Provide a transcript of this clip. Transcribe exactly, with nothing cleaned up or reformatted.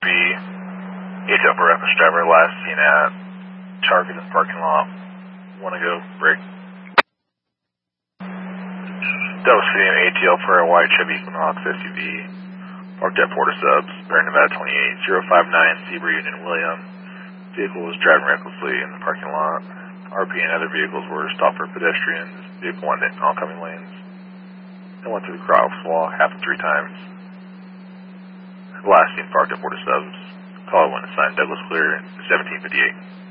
H L for reference driver, last seen at Target in the parking lot. Want to go break. That was sitting A T L for a white Chevy Equinox S U V. Parked at Porter Subs, Bear Nevada twenty-eight zero five nine, Zebra Union William. Vehicle was driving recklessly in the parking lot. R P and other vehicles were stopped for pedestrians. Vehicle went in oncoming lanes. It went through the crosswalk half and three times. Last seen parked at Porter Subs. Caller went assigned Douglas Clear, seventeen fifty-eight.